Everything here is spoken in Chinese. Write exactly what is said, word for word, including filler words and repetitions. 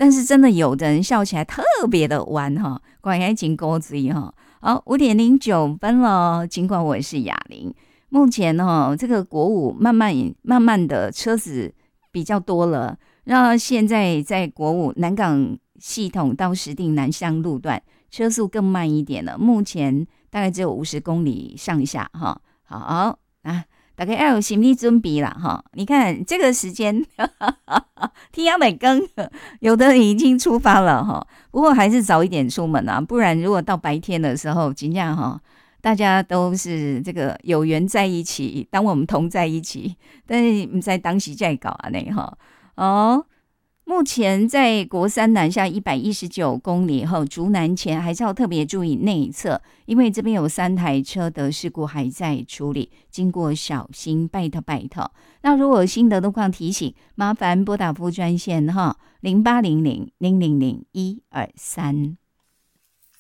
但是真的有的人笑起来特别的弯哈，管还紧钩子哈。好，五点零九分了，尽管我是哑铃，目前哈这个国五慢慢慢慢的车子比较多了，那现在在国五南港系统到石碇南向路段车速更慢一点了，目前大概只有五十公里上下哈。好啊。大概要有心理准备啦哈！你看这个时间，天要没更，有的人已经出发了哈。不过还是早一点出门啊，不然如果到白天的时候，尽量哈，大家都是这个有缘在一起，当我们同在一起，但是不在当时在搞啊那哈哦。目前在国三南下一百一十九公里后，竹南前还是要特别注意内侧，因为这边有三台车的事故还在处理，经过小心，拜托拜托。那如果有新的路况提醒，麻烦拨打副专线哈零八零零零零零一二三。